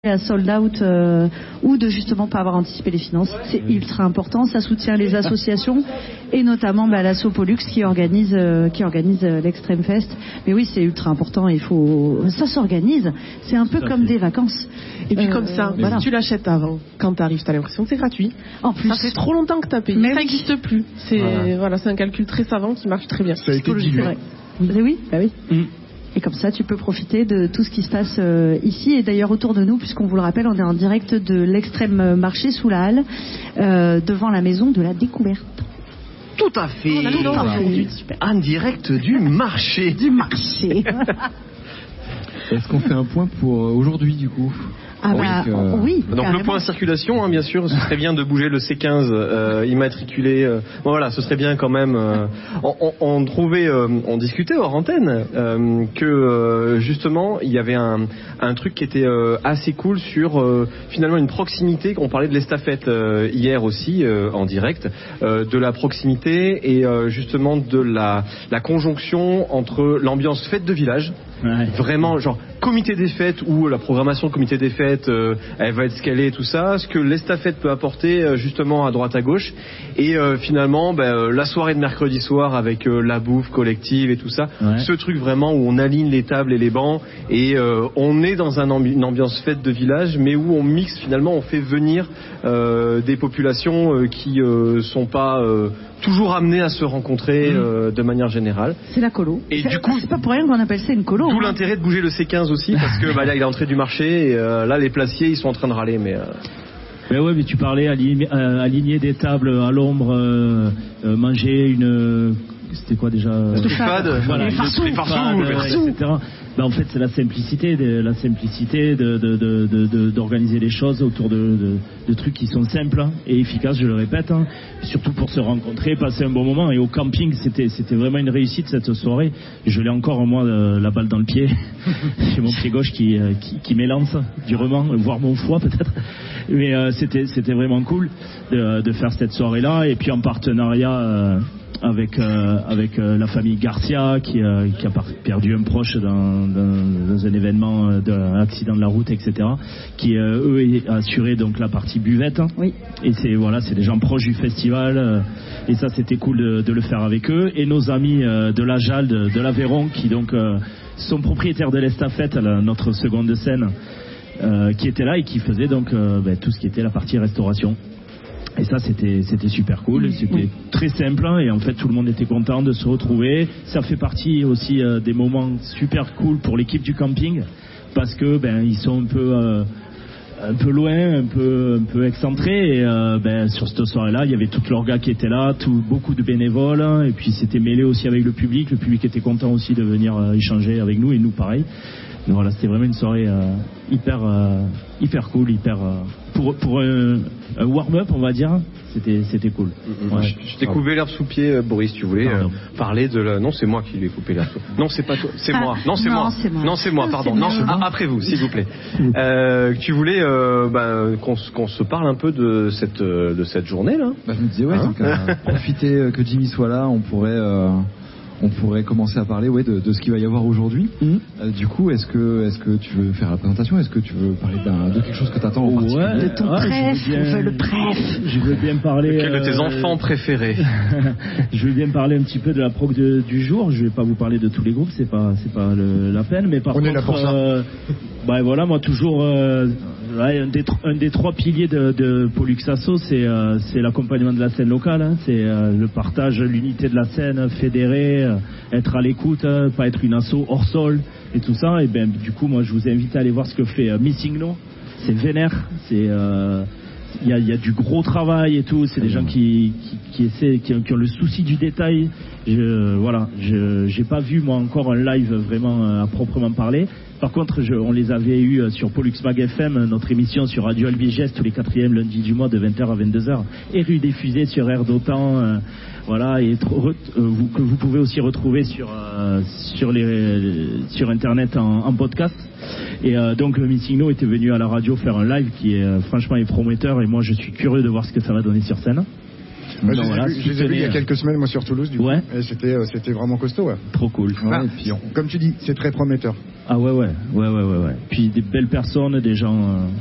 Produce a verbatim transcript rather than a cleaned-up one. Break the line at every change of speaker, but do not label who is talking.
à sold out euh, ou de justement pas avoir anticipé les finances, c'est ultra important. Ça soutient les associations et notamment bah, l'asso Pollux qui organise euh, qui organise euh, l'Extreme Fest. Mais oui, c'est ultra important. Il faut ça s'organise. C'est un peu comme des vacances.
Et puis
euh,
comme ça,
voilà.
si tu l'achètes avant, quand t'arrives, t'as l'impression que c'est gratuit.
En plus,
ça fait trop longtemps que t'as payé.
Mais
ça
oui.
n'existe plus. C'est
Voilà.
voilà, c'est un calcul très savant qui marche très bien.
Ça a été dilué.
c'est vrai. Oui, oui, bah oui.
Mm.
Et comme ça, tu peux profiter de tout ce qui se passe euh, ici et d'ailleurs autour de nous, puisqu'on vous le rappelle, on est en direct de l'Extrême Marché sous la halle, euh, devant la maison de la découverte.
Tout à fait.
On a le nom,
Voilà.
aujourd'hui.
En direct du marché.
Du marché.
Est-ce qu'on fait un point pour euh, aujourd'hui du coup?
Ah
Oui,
bah
euh,
oui.
Donc
carrément.
le point circulation, hein, bien sûr, ce serait bien de bouger le C quinze euh, immatriculé. Euh, bon, voilà, ce serait bien quand même. Euh, on, on, on trouvait, euh, on discutait hors antenne euh, que euh, justement il y avait un, un truc qui était euh, assez cool sur euh, finalement une proximité. On parlait de l'estafette euh, hier aussi euh, en direct, euh, de la proximité et euh, justement de la, la conjonction entre l'ambiance fête de village.
Ouais.
Vraiment, genre comité des fêtes où la programmation comité des fêtes, euh, elle va être scalée et tout ça, ce que l'estafette peut apporter euh, justement à droite à gauche, et euh, finalement ben, euh, la soirée de mercredi soir avec euh, la bouffe collective et tout ça,
Ouais.
ce truc vraiment où on aligne les tables et les bancs et euh, on est dans un ambi- une ambiance fête de village, mais où on mixe finalement, on fait venir euh, des populations euh, qui euh, sont pas euh, toujours amenées à se rencontrer euh, de manière générale.
C'est la colo.
Et
C'est-
du coup-
c'est pas pour rien qu'on appelle ça une colo.
D'où
hein.
l'intérêt de bouger le C quinze aussi, parce que bah, là il est entré du marché et euh, là les placiers ils sont en train de râler, mais euh,
Mais ouais, mais tu parlais aligner, euh, aligner des tables à l'ombre, euh, euh, manger une, euh, c'était quoi déjà
Stouffade,
Voilà,
les
une
farceaux, les farceaux,
stouffade,
les
euh,
farceaux.
et cetera. Ben, en fait, c'est la simplicité, de, la simplicité de, de, de, de, de- d'organiser les choses autour de, de, de trucs qui sont simples hein, et efficaces, je le répète, hein, surtout pour se rencontrer, passer un bon moment. Et au camping, c'était, c'était vraiment une réussite cette soirée. Je l'ai encore, moi, euh, la balle dans le pied. J'ai mon pied gauche qui, euh, qui, qui m'élance durement, voire mon foie peut-être. Mais euh, c'était, c'était vraiment cool de, de faire cette soirée-là. Et puis en partenariat euh, avec, euh, avec euh, la famille Garcia qui, euh, qui a par- perdu un proche dans, dans, dans un événement euh, d'un accident de la route, et cetera. Qui euh, eux assuraient donc la partie buvette. hein.
Oui.
Et c'est voilà, c'est des gens proches du festival. euh, et ça, c'était cool de, de le faire avec eux. Et nos amis euh, de la Jalde, de, de l'Aveyron, qui donc euh, sont propriétaires de l'estafette, la- notre seconde scène, euh, qui étaient là et qui faisaient donc euh, ben, tout ce qui était la partie restauration. Et ça, c'était c'était super cool, c'était
oui.
très simple hein, et en fait tout le monde était content de se retrouver. Ça fait partie aussi euh, des moments super cool pour l'équipe du camping parce que ben ils sont un peu euh, un peu loin, un peu un peu excentrés et euh, ben sur cette soirée-là, il y avait tout l'orga qui était là, tout beaucoup de bénévoles hein, et puis c'était mêlé aussi avec le public. Le public était content aussi de venir euh, échanger avec nous et nous pareil. Donc voilà, c'était vraiment une soirée euh, hyper euh, hyper cool, hyper euh, pour pour un, un warm-up on va dire, c'était c'était cool. Ouais.
je, je t'ai coupé l'herbe sous le pied, euh, Boris. Tu voulais euh,
Pardon.
parler de la. Non, c'est moi qui lui ai coupé l'herbe. sous- Non, c'est pas toi, c'est moi. Non, c'est
Non,
moi.
c'est moi.
Non, c'est moi.
Non,
Pardon.
c'est
Non,
moi.
c'est- ah, après vous, s'il vous plaît. Euh, tu voulais euh, bah, qu'on se- qu'on se parle un peu de cette euh, de cette journée là.
Bah, je me disais ouais,
Hein
donc, euh, profiter euh, que Jimmy soit là, on pourrait euh, on pourrait commencer à parler ouais de, de ce qu'il va y avoir aujourd'hui.
Mhm.
Euh, du coup, est-ce que est-ce que tu veux faire la présentation? Est-ce que tu veux parler d'un, de quelque chose que t'attends en particulier?
Ouais,
De ton
ouais,
préf,
je veux bien-
on veut le préf.
Je veux bien parler.
Quel de tes
euh,
enfants préférés?
Je vais bien parler un petit peu de la prog de- du jour. Je vais pas vous parler de tous les groupes, c'est pas c'est pas le- la peine. Mais par
On est
contre,
là pour ça.
euh, bah voilà, moi toujours euh, ouais, un, des, tr- un des trois piliers de, de Pollux Asso, c'est euh, c'est l'accompagnement de la scène locale. hein. C'est euh, le partage, l'unité de la scène, fédérer, euh, être à l'écoute, hein, pas être une asso hors sol et tout ça. Et ben du coup, moi je vous invite à aller voir ce que fait euh, Missing No. C'est vénère, c'est euh, il y a, il y a du gros travail et tout. C'est des gens qui, qui, qui essaient, qui, ont- qui ont le souci du détail. Je, voilà, je j'ai pas vu moi encore un live vraiment euh, à proprement parler. Par contre, je, on les avait eu sur Pollux Mag F M, notre émission sur Radio Albiges tous les quatrièmes lundis du mois de vingt heures à vingt-deux heures, et rediffusée sur Air d'Otan, euh, voilà, et tr- re- euh, vous, que vous pouvez aussi retrouver sur euh, sur les sur internet en, en podcast. Et euh, donc le Missing No était venu à la radio faire un live qui est euh, franchement est prometteur, et moi je suis curieux de voir ce que ça va donner sur scène.
Ouais,
Donc
je,
voilà,
les ai vus- je les ai vus il y a
soutenez,
quelques semaines, moi, sur Toulouse, du coup.
Ouais.
Et c'était, euh, c'était vraiment costaud, ouais.
Trop cool.
Ouais,
Ah,
et puis on-
comme tu dis, c'est très prometteur.
Ah ouais, ouais, ouais, ouais, ouais, ouais. Puis des belles personnes, des gens. euh,